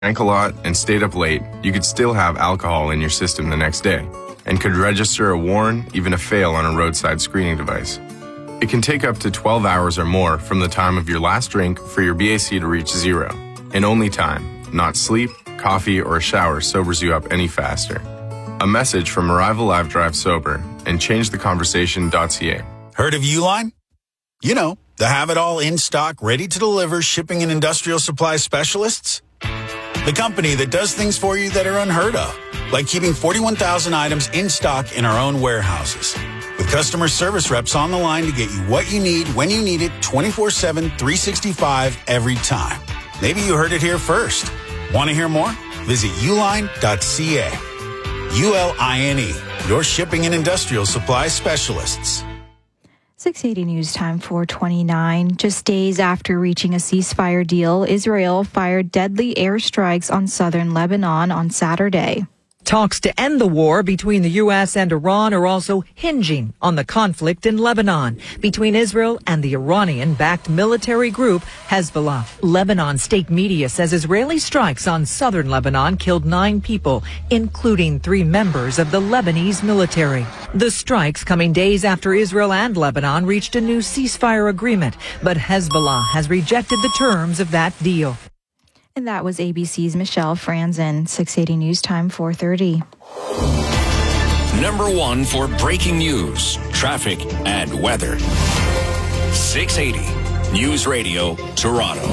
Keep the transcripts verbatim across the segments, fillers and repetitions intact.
drank a lot and stayed up late, you could still have alcohol in your system the next day and could register a warn, even a fail on a roadside screening device. It can take up to twelve hours or more from the time of your last drink for your B A C to reach zero. And only time, not sleep, coffee, or a shower sobers you up any faster. A message from Arrival Live Drive Sober and change the conversation dot c a. Heard of Uline? You know, the have-it-all in-stock, ready-to-deliver shipping and industrial supply specialists. The company that does things for you that are unheard of, like keeping forty-one thousand items in stock in our own warehouses. With customer service reps on the line to get you what you need, when you need it, twenty-four seven, three sixty-five, every time. Maybe you heard it here first. Want to hear more? Visit uline dot c a. U L I N E, your shipping and industrial supply specialists. six eighty News Time four twenty-nine. Just days after reaching a ceasefire deal, Israel fired deadly airstrikes on southern Lebanon on Saturday. Talks to end the war between the U S and Iran are also hinging on the conflict in Lebanon between Israel and the Iranian-backed military group Hezbollah. Lebanon state media says Israeli strikes on southern Lebanon killed nine people, including three members of the Lebanese military. The strikes coming days after Israel and Lebanon reached a new ceasefire agreement, but Hezbollah has rejected the terms of that deal. And that was A B C's Michelle Franzen. six eighty News Time four thirty. Number one for breaking news, traffic, and weather. six eighty News Radio, Toronto.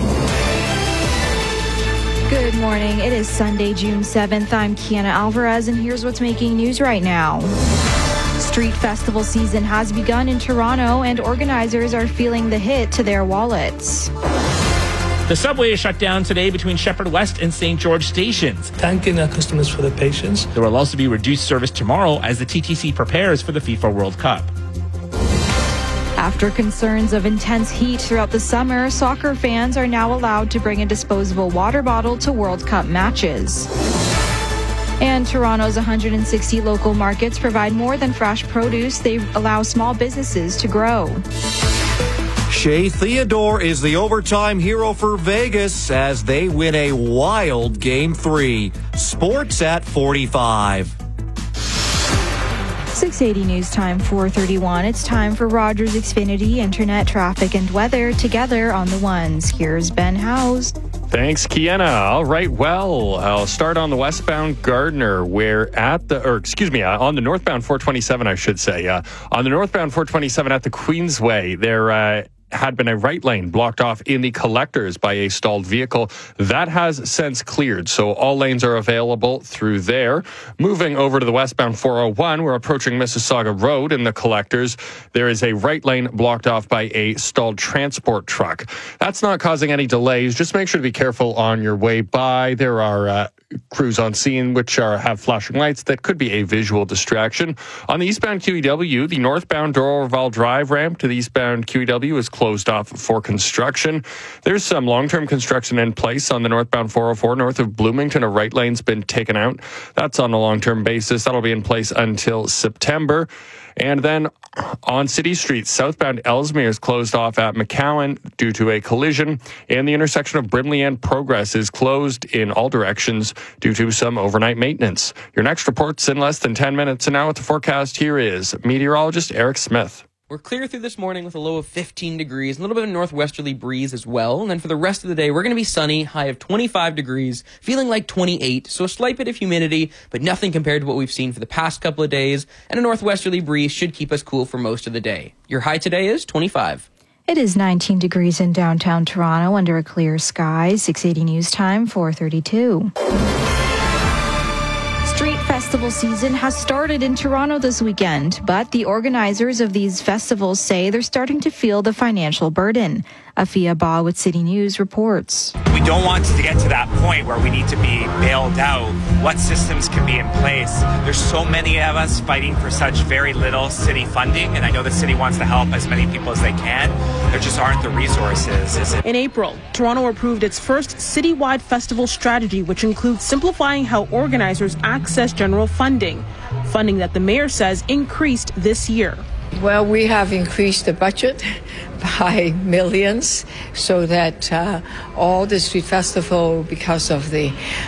Good morning. It is Sunday, June seventh. I'm Kiana Alvarez, and here's what's making news right now. Street festival season has begun in Toronto, and organizers are feeling the hit to their wallets. The subway is shut down today between Shepherd West and Saint George stations. Thanking our customers for their patience. There will also be reduced service tomorrow as the T T C prepares for the FIFA World Cup. After concerns of intense heat throughout the summer, soccer fans are now allowed to bring a disposable water bottle to World Cup matches. And Toronto's one hundred sixty local markets provide more than fresh produce. They allow small businesses to grow. Shea Theodore is the overtime hero for Vegas as they win a wild Game three. Sports at forty-five. six eighty News Time four thirty-one. It's time for Rogers Xfinity Internet Traffic and Weather together on the ones. Here's Ben Howes. Thanks, Kiana. All right, well, I'll start on the westbound Gardner, where at the, or excuse me, uh, on the northbound four twenty-seven, I should say. Uh, on the northbound four twenty-seven at the Queensway, there uh, had been a right lane blocked off in the collectors by a stalled vehicle. That has since cleared, so all lanes are available through there. Moving over to the westbound four oh one, we're approaching Mississauga Road in the collectors. There is a right lane blocked off by a stalled transport truck. That's not causing any delays. Just make sure to be careful on your way by. There are uh, crews on scene which are have flashing lights that could be a visual distraction. On the eastbound Q E W, the northbound Dorval Drive ramp to the eastbound Q E W is closed off for construction. There's some long-term construction in place on the northbound four oh four north of Bloomington. A right lane's been taken out. That's on a long-term basis. That'll be in place until September. And then on City Street, southbound Ellesmere is closed off at McCowan due to a collision, and the intersection of Brimley and Progress is closed in all directions due to some overnight maintenance. Your next report's in less than ten minutes, and now with the forecast, here is meteorologist Eric Smith. We're clear through this morning with a low of fifteen degrees, a little bit of a northwesterly breeze as well. And then for the rest of the day, we're going to be sunny, high of twenty-five degrees, feeling like twenty-eight. So a slight bit of humidity, but nothing compared to what we've seen for the past couple of days. And a northwesterly breeze should keep us cool for most of the day. Your high today is twenty-five. It is nineteen degrees in downtown Toronto under a clear sky. six eighty News Time four thirty-two. Street festival season has started in Toronto this weekend, but the organizers of these festivals say they're starting to feel the financial burden. Afia Ba with City News reports. We don't want to get to that point where we need to be bailed out. What systems can be in place? There's so many of us fighting for such very little city funding, and I know the city wants to help as many people as they can. There just aren't the resources. In April, Toronto approved its first citywide festival strategy, which includes simplifying how organizers access general funding, funding that the mayor says increased this year. Well, we have increased the budget by millions so that uh, all the street festival, because of the